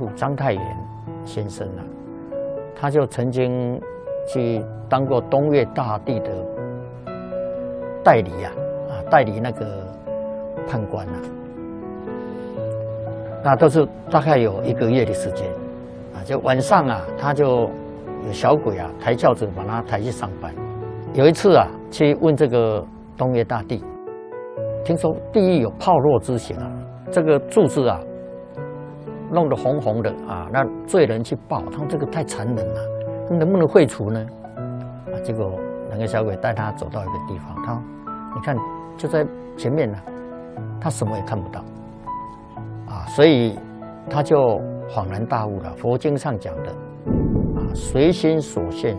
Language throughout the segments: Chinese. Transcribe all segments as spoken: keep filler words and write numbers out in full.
父章太炎先生啊，他就曾经去当过东岳大帝的代理啊，啊代理那个判官啊，那都是大概有一个月的时间啊，就晚上啊，他就有小鬼啊抬轿子把他抬去上班。有一次啊，去问这个东岳大帝，听说地狱有炮烙之刑啊，这个柱子啊弄得红红的啊，那罪人去报，他说这个太残忍了，能不能废除呢？啊，结果那个小鬼带他走到一个地方，他说你看就在前面呢、啊，他什么也看不到啊，所以他就恍然大悟了。佛经上讲的啊，随心所现，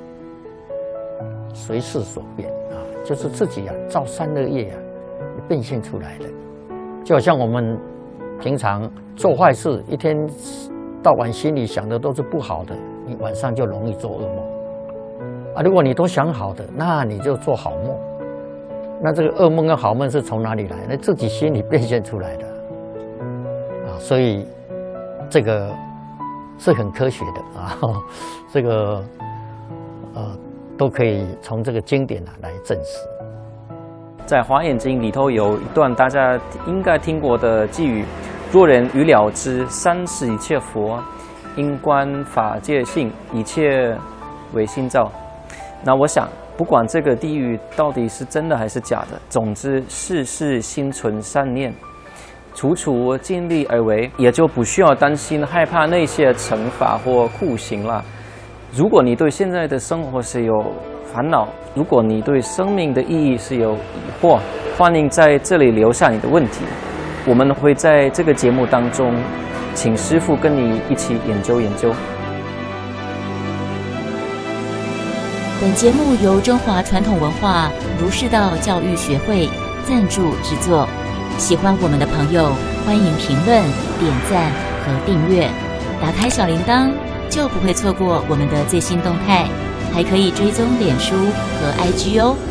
随事所变啊，就是自己啊造善恶业啊变现出来的。就好像我们平常做坏事，一天到晚心里想的都是不好的，你晚上就容易做噩梦啊。如果你都想好的，那你就做好梦。那这个噩梦跟好梦是从哪里来？那自己心里变现出来的啊。所以这个是很科学的啊，这个呃都可以从这个经典啊来证实。 在《华严经》里头有一段大家应该听过的偈语：若人欲了知三世一切佛，因观法界性，一切唯心造。那我想，不管这个地狱到底是真的还是假的，总之事事心存善念，处处尽力而为，也就不需要担心害怕那些惩罚或酷刑了。如果你对现在的生活是有烦恼，如果你对生命的意义是有疑惑，欢迎在这里留下你的问题，我们会在这个节目当中请师父跟你一起研究研究。 本节目由中华传统文化儒释道教育学会赞助制作，喜欢我们的朋友欢迎评论、点赞和订阅，打开小铃铛就不会错过我们的最新动态，还可以追踪脸书和 I G 哦。